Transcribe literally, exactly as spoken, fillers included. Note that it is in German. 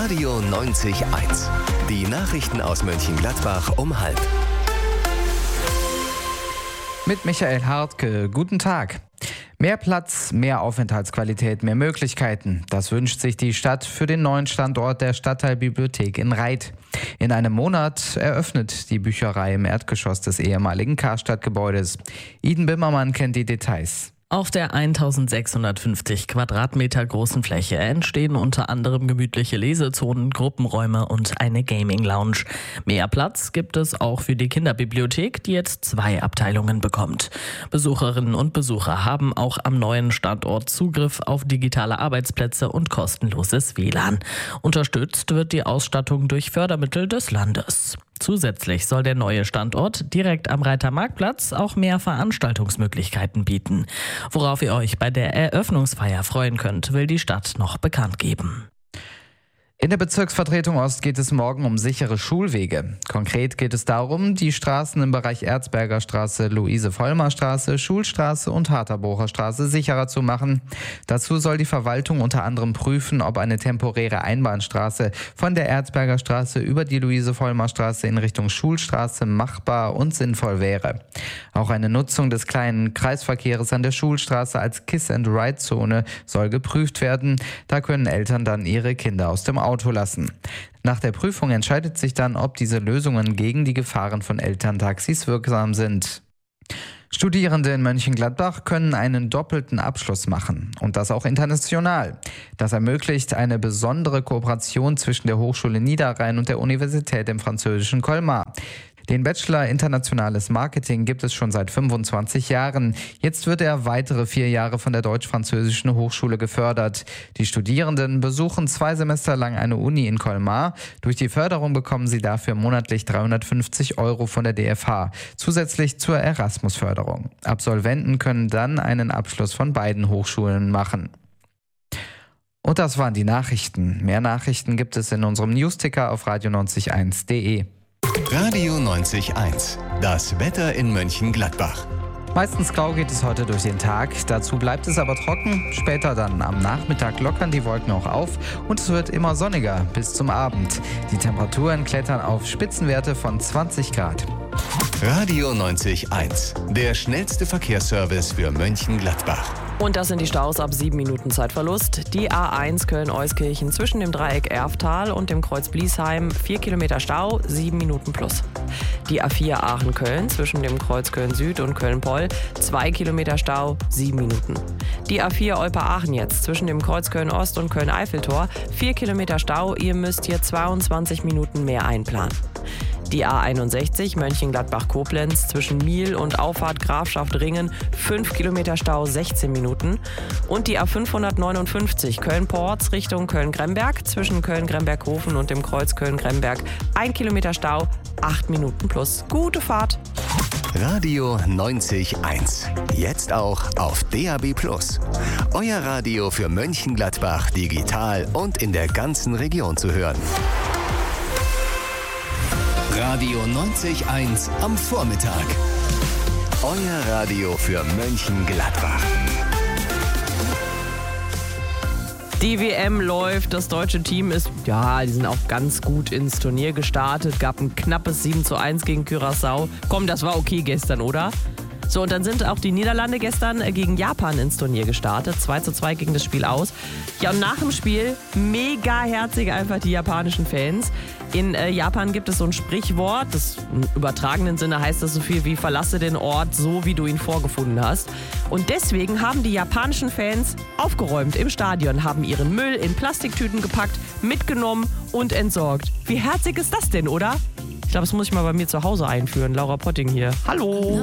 Radio neunzig Komma eins. Die Nachrichten aus Mönchengladbach um halb. Mit Michael Hartke, guten Tag. Mehr Platz, mehr Aufenthaltsqualität, mehr Möglichkeiten. Das wünscht sich die Stadt für den neuen Standort der Stadtteilbibliothek in Reith. In einem Monat eröffnet die Bücherei im Erdgeschoss des ehemaligen Karstadt-Gebäudes. Iden Bimmermann kennt die Details. Auf der eintausendsechshundertfünfzig Quadratmeter großen Fläche entstehen unter anderem gemütliche Lesezonen, Gruppenräume und eine Gaming-Lounge. Mehr Platz gibt es auch für die Kinderbibliothek, die jetzt zwei Abteilungen bekommt. Besucherinnen und Besucher haben auch am neuen Standort Zugriff auf digitale Arbeitsplätze und kostenloses W L A N. Unterstützt wird die Ausstattung durch Fördermittel des Landes. Zusätzlich soll der neue Standort direkt am Reither Marktplatz auch mehr Veranstaltungsmöglichkeiten bieten. Worauf ihr euch bei der Eröffnungsfeier freuen könnt, will die Stadt noch bekannt geben. In der Bezirksvertretung Ost geht es morgen um sichere Schulwege. Konkret geht es darum, die Straßen im Bereich Erzberger Straße, Luise-Vollmer-Straße, Schulstraße und Harterbocher Straße sicherer zu machen. Dazu soll die Verwaltung unter anderem prüfen, ob eine temporäre Einbahnstraße von der Erzberger Straße über die Luise-Vollmer-Straße in Richtung Schulstraße machbar und sinnvoll wäre. Auch eine Nutzung des kleinen Kreisverkehrs an der Schulstraße als Kiss-and-Ride-Zone soll geprüft werden. Da können Eltern dann ihre Kinder aus dem Auto lassen. Nach der Prüfung entscheidet sich dann, ob diese Lösungen gegen die Gefahren von Elterntaxis wirksam sind. Studierende in Mönchengladbach können einen doppelten Abschluss machen und das auch international. Das ermöglicht eine besondere Kooperation zwischen der Hochschule Niederrhein und der Universität im französischen Colmar. Den Bachelor Internationales Marketing gibt es schon seit fünfundzwanzig Jahren. Jetzt wird er weitere vier Jahre von der Deutsch-Französischen Hochschule gefördert. Die Studierenden besuchen zwei Semester lang eine Uni in Colmar. Durch die Förderung bekommen sie dafür monatlich dreihundertfünfzig Euro von der D F H, zusätzlich zur Erasmus-Förderung. Absolventen können dann einen Abschluss von beiden Hochschulen machen. Und das waren die Nachrichten. Mehr Nachrichten gibt es in unserem Newsticker auf radio neunzig Komma eins punkt de. Radio neunzig Komma eins. Das Wetter in Mönchengladbach. Meistens grau geht es heute durch den Tag, dazu bleibt es aber trocken. Später dann am Nachmittag lockern die Wolken auch auf und es wird immer sonniger bis zum Abend. Die Temperaturen klettern auf Spitzenwerte von zwanzig Grad. Radio neunzig Komma eins. Der schnellste Verkehrsservice für Mönchengladbach. Und das sind die Staus ab sieben Minuten Zeitverlust. Die A eins Köln-Euskirchen zwischen dem Dreieck Erftal und dem Kreuz Bliesheim, vier Kilometer Stau, sieben Minuten plus. Die A vier Aachen-Köln zwischen dem Kreuz Köln-Süd und Köln-Poll, zwei Kilometer Stau, sieben Minuten. Die A vier Olpe-Aachen jetzt zwischen dem Kreuz Köln-Ost und Köln-Eiffeltor, vier Kilometer Stau, ihr müsst hier zweiundzwanzig Minuten mehr einplanen. Die A einundsechzig Mönchengladbach-Koblenz zwischen Miel und Auffahrt Grafschaft Ringen, fünf Kilometer Stau, sechzehn Minuten. Und die A fünfhundertneunundfünfzig Köln-Porz Richtung Köln-Gremberg zwischen Köln-Gremberg-Hofen und dem Kreuz Köln-Gremberg, ein Kilometer Stau, acht Minuten plus. Gute Fahrt! Radio neunzig Komma eins. Jetzt auch auf D A B plus. Euer Radio für Mönchengladbach digital und in der ganzen Region zu hören. Radio neunzig Komma eins am Vormittag. Euer Radio für Mönchengladbach. Die W M läuft, das deutsche Team ist, ja, die sind auch ganz gut ins Turnier gestartet, gab ein knappes sieben zu eins gegen Curaçao. Komm, das war okay gestern, oder? So, und dann sind auch die Niederlande gestern gegen Japan ins Turnier gestartet. zwei zu zwei ging das Spiel aus. Ja, und nach dem Spiel mega herzig einfach die japanischen Fans. In äh, Japan gibt es so ein Sprichwort, das im übertragenen Sinne heißt das so viel wie verlasse den Ort so, wie du ihn vorgefunden hast. Und deswegen haben die japanischen Fans aufgeräumt im Stadion, haben ihren Müll in Plastiktüten gepackt, mitgenommen und entsorgt. Wie herzig ist das denn, oder? Ich glaube, das muss ich mal bei mir zu Hause einführen. Laura Potting hier. Hallo!